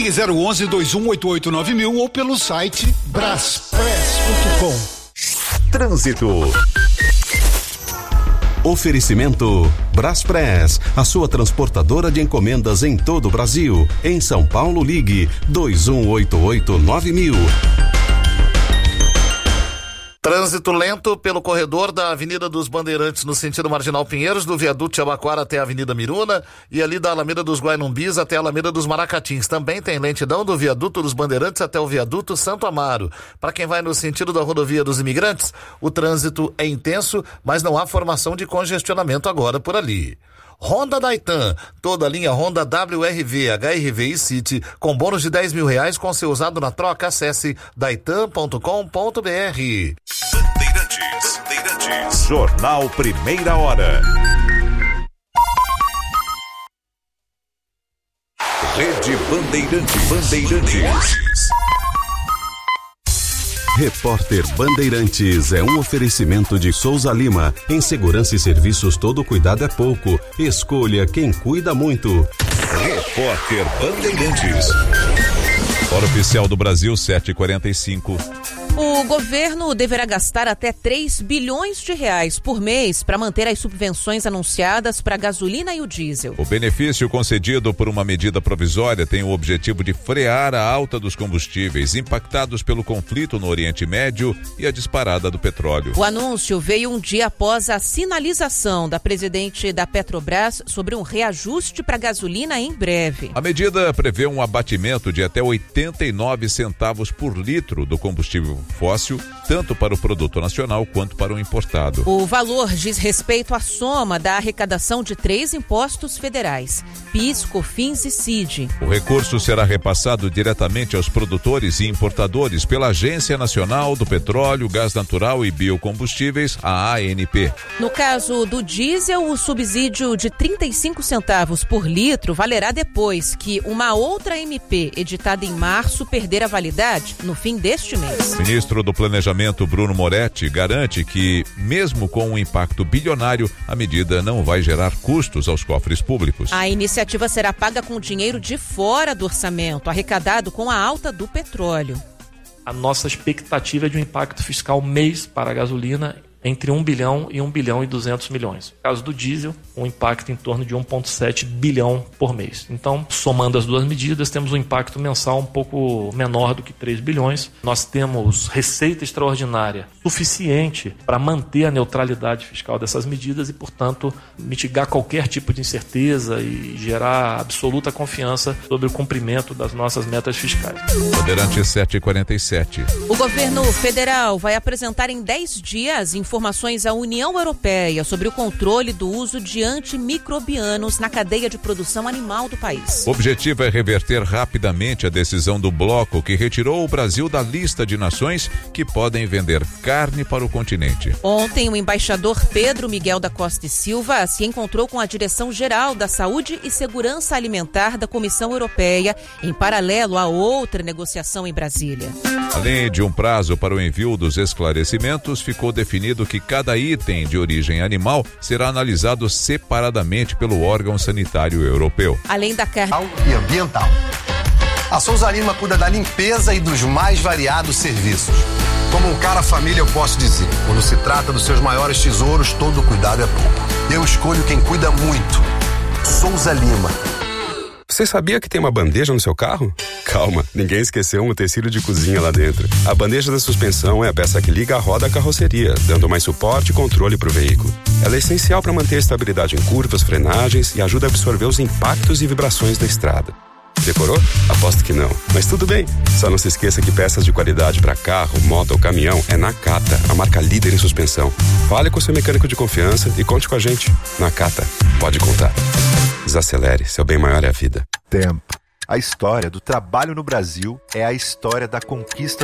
Ligue 011-2188-9000 ou pelo site braspress.com. Trânsito. Oferecimento Braspress, a sua transportadora de encomendas em todo o Brasil. Em São Paulo, ligue 2188-9000. Trânsito lento pelo corredor da Avenida dos Bandeirantes no sentido Marginal Pinheiros, do Viaduto Jabaquara até a Avenida Miruna e ali da Alameda dos Guainumbis até a Alameda dos Maracatins. Também tem lentidão do Viaduto dos Bandeirantes até o Viaduto Santo Amaro. Para quem vai no sentido da Rodovia dos Imigrantes, o trânsito é intenso, mas não há formação de congestionamento agora por ali. Honda Daitan, toda a linha Honda WRV, HRV e City, com bônus de R$10.000 com seu usado na troca. Acesse daitan.com.br. Bandeirantes. Jornal Primeira Hora. Rede Bandeirantes. Repórter Bandeirantes é um oferecimento de Souza Lima. Em segurança e serviços, todo cuidado é pouco. Escolha quem cuida muito. Repórter Bandeirantes. Hora oficial do Brasil, 7h45. O governo deverá gastar até R$3 bilhões por mês para manter as subvenções anunciadas para a gasolina e o diesel. O benefício concedido por uma medida provisória tem o objetivo de frear a alta dos combustíveis impactados pelo conflito no Oriente Médio e a disparada do petróleo. O anúncio veio um dia após a sinalização da presidente da Petrobras sobre um reajuste para a gasolina em breve. A medida prevê um abatimento de até 89 centavos por litro do combustível fóssil, tanto para o produto nacional quanto para o importado. O valor diz respeito à soma da arrecadação de 3 impostos federais: PIS, COFINS e CID. O recurso será repassado diretamente aos produtores e importadores pela Agência Nacional do Petróleo, Gás Natural e Biocombustíveis, a ANP. No caso do diesel, o subsídio de 35 centavos por litro valerá depois que uma outra MP, editada em março, perder a validade no fim deste mês. O ministro do Planejamento, Bruno Moretti, garante que, mesmo com um impacto bilionário, a medida não vai gerar custos aos cofres públicos. A iniciativa será paga com dinheiro de fora do orçamento, arrecadado com a alta do petróleo. A nossa expectativa é de um impacto fiscal mês para a gasolina entre 1 bilhão e 1 bilhão e 200 milhões. No caso do diesel, um impacto em torno de 1,7 bilhão por mês. Então, somando as duas medidas, temos um impacto mensal um pouco menor do que 3 bilhões. Nós temos receita extraordinária suficiente para manter a neutralidade fiscal dessas medidas e, portanto, mitigar qualquer tipo de incerteza e gerar absoluta confiança sobre o cumprimento das nossas metas fiscais. Bandeirantes 7h47. O governo federal vai apresentar em 10 dias informações à União Europeia sobre o controle do uso de antimicrobianos na cadeia de produção animal do país. O objetivo é reverter rapidamente a decisão do bloco que retirou o Brasil da lista de nações que podem vender carne para o continente. Ontem, o embaixador Pedro Miguel da Costa e Silva se encontrou com a Direção-Geral da Saúde e Segurança Alimentar da Comissão Europeia, em paralelo a outra negociação em Brasília. Além de um prazo para o envio dos esclarecimentos, ficou definido que cada item de origem animal será analisado separadamente pelo órgão sanitário europeu. Além da carne e ambiental. A Souza Lima cuida da limpeza e dos mais variados serviços. Como um cara família, eu posso dizer, quando se trata dos seus maiores tesouros, todo cuidado é pouco. Eu escolho quem cuida muito. Souza Lima. Você sabia que tem uma bandeja no seu carro? Calma, ninguém esqueceu um utensílio de cozinha lá dentro. A bandeja da suspensão é a peça que liga a roda à carroceria, dando mais suporte e controle para o veículo. Ela é essencial para manter a estabilidade em curvas, frenagens e ajuda a absorver os impactos e vibrações da estrada. Decorou? Aposto que não. Mas tudo bem. Só não se esqueça que peças de qualidade para carro, moto ou caminhão é Nakata, a marca líder em suspensão. Fale com seu mecânico de confiança e conte com a gente. Nakata, pode contar. Desacelere, seu bem maior é a vida. Tempo. A história do trabalho no Brasil é a história da conquista